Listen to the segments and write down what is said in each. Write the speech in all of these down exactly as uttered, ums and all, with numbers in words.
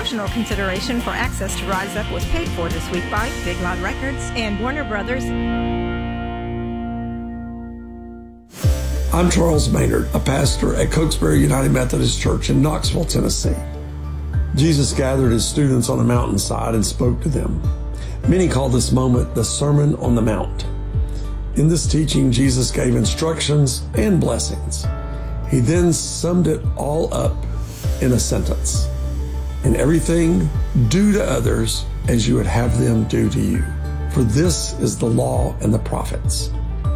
Promotional consideration for access to Rise Up was paid for this week by Big Loud Records and Warner Brothers. I'm Charles Maynard, a pastor at Cokesbury United Methodist Church in Knoxville, Tennessee. Jesus gathered his students on a mountainside and spoke to them. Many call this moment the Sermon on the Mount. In this teaching, Jesus gave instructions and blessings. He then summed it all up in a sentence. In everything, do to others as you would have them do to you. For this is the law and the prophets.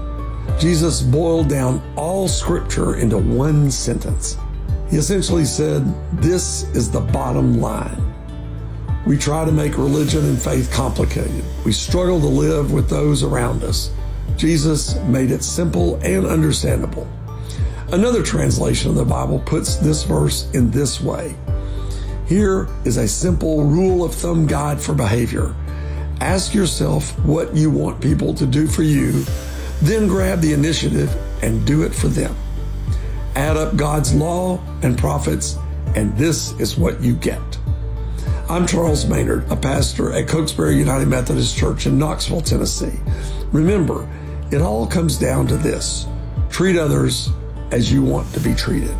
Jesus boiled down all scripture into one sentence. He essentially said, this is the bottom line. We try to make religion and faith complicated. We struggle to live with those around us. Jesus made it simple and understandable. Another translation of the Bible puts this verse in this way. Here is a simple rule of thumb guide for behavior. Ask yourself what you want people to do for you, then grab the initiative and do it for them. Add up God's law and prophets, and this is what you get. I'm Charles Maynard, a pastor at Cokesbury United Methodist Church in Knoxville, Tennessee. Remember, it all comes down to this. Treat others as you want to be treated.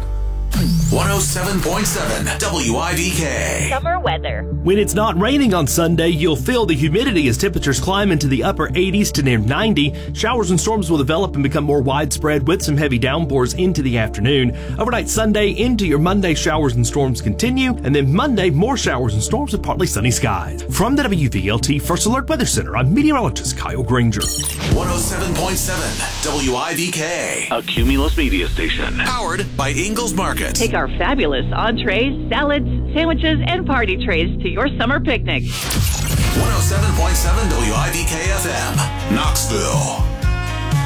one oh seven point seven W I D K. Summer weather. When it's not raining on Sunday, you'll feel the humidity as temperatures climb into the upper eighties to near ninety. Showers and storms will develop and become more widespread with some heavy downpours into the afternoon. Overnight Sunday into your Monday, showers and storms continue, and then Monday, more showers and storms with partly sunny skies. From the W V L T First Alert Weather Center, I'm meteorologist Kyle Granger. one oh seven point seven W I D K. A Cumulus media station. Powered by Ingalls Market. Take our fabulous entrees, salads, sandwiches, and party trays to your summer picnic. one oh seven point seven W I D K F M, Knoxville.